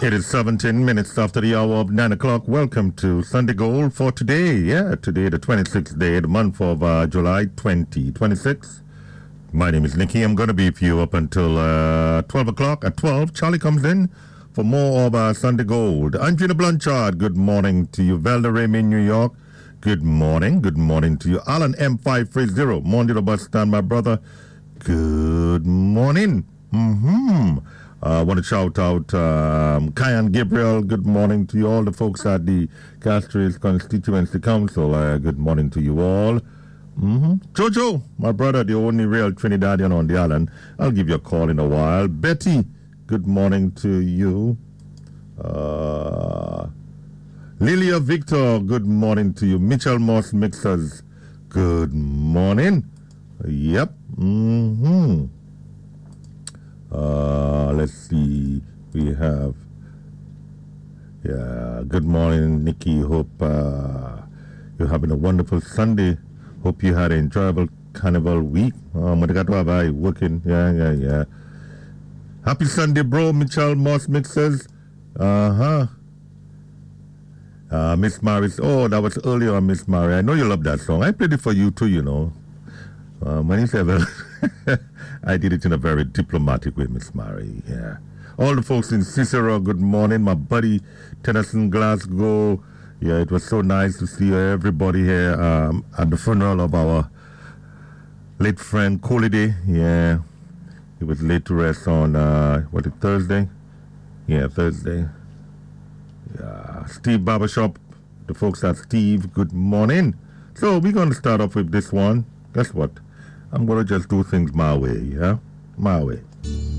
It is 17 minutes after the hour of 9 o'clock. Welcome to Sunday Gold for today. Yeah, today the 26th day, the month of July 2026. My name is Nicky. I'm going to be with you up until 12 o'clock. At 12, Charlie comes in for more of Sunday Gold. Andrea Blanchard, good morning to you. Velda Remy in New York, good morning. Good morning to you. Alan M530, Monday the bus stand, my brother. Good morning. I want to shout out Kyan Gabriel. Good morning to you all, the folks at the Castries Constituency Council. Good morning to you all. Jojo, my brother, the only real Trinidadian on the island. I'll give you a call in a while. Betty, good morning to you. Lilia Victor, good morning to you. Mitchell Moss Mixers, good morning. Yep. Let's see. We have, good morning, Nikki. Hope you're having a wonderful Sunday. Hope you had an enjoyable carnival week. Working. Yeah. Happy Sunday, bro. Mitchell Moss Mixers. Miss Maris. Oh, that was earlier on, Miss Mary. I know you love that song. I played it for you too, you know. Many seven. I did it in a very diplomatic way, Miss Mary. Yeah. All the folks in Cicero, good morning. My buddy Tennyson Glasgow. Yeah, it was so nice to see everybody here at the funeral of our late friend Colide. Yeah. He was laid to rest on Thursday? Yeah, Thursday. Yeah. Steve Barbershop, the folks at Steve, good morning. So we're going to start off with this one. Guess what? I'm going to just do things my way, yeah? My way.